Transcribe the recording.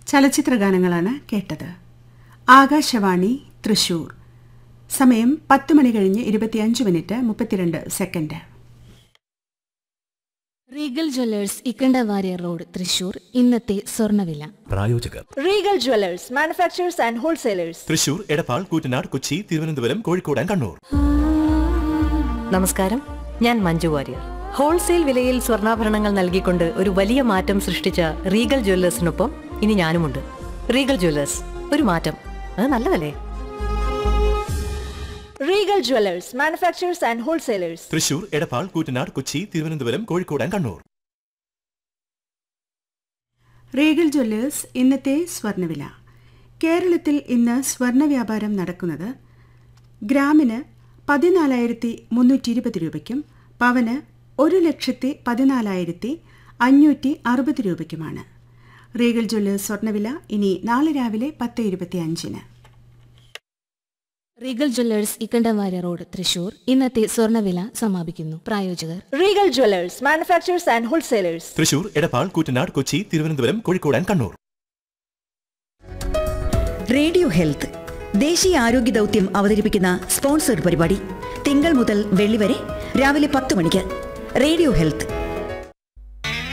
ചലച്ചിത്രഗാനങ്ങളാണ് കേട്ടത്. ആകാശവാണി തൃശൂർ. സമയം 10 മണി കഴിഞ്ഞ് 25 minute 32 second. Regal Jewellers Ikkanda Warrier road Thrissur. ഇന്നത്തെ സ്വർണ്ണവില. പ്രായോജകർ Regal Jewellers manufacturers and wholesalers. Thrissur, Edappal, Koottanad, Kochi, Thiruvananthapuram, Kozhikode and Kannur. നമസ്കാരം, ഞാൻ മഞ്ജു വാര്യർ. ഹോൾസെയിൽ വിലയിൽ സ്വർണ്ണാഭരണങ്ങൾ നൽകിക്കൊണ്ട് ഒരു വലിയ മാറ്റം സൃഷ്ടിച്ച റീഗൽ ജ്വല്ലേഴ്സിനൊപ്പം ഇനി ഞാനുമുണ്ട്. റീഗൽ ജ്വല്ലേഴ്സ്, ഒരു മാറ്റം, അത് നല്ലതല്ലേ? Regal Jewellers manufacturers and wholesalers. Thrissur, Edappal, Koottanad, Kochi, Thiruvananthapuram, Kozhikode and Kannur. Regal Jewellers ഇന്നത്തെ സ്വർണ്ണവില. കേരളത്തിൽ ഇന്ന് സ്വർണ്ണ വ്യാപാരം നടക്കുന്നത് ഗ്രാമിന് 14,320 രൂപയ്ക്കും പവന് 1,14,560 രൂപയ്ക്കുമാണ്. റീഗൽ ജ്വല്ലേഴ്സ് സ്വർണ്ണവില ഇനി നാളെ രാവിലെ 10:25. Regal Jewellers Ikkanda Warrier road Thrissur. ഇന്നത്തെ സ്വർണ്ണവില സമാപിക്കുന്നു. പ്രായോജകർ Regal Jewellers manufacturers and wholesalers. Thrissur, Edappal, Koottanad, Kochi, Thiruvananthapuram, Kozhikode and Kannur. Radio health ദേശീയ ആരോഗ്യ ദൗത്യം അവതരിപ്പിക്കുന്ന സ്പോൺസർഡ് പരിപാടി തിങ്കൾ മുതൽ വെള്ളി വരെ രാവിലെ 10 മണിക്ക്. Radio health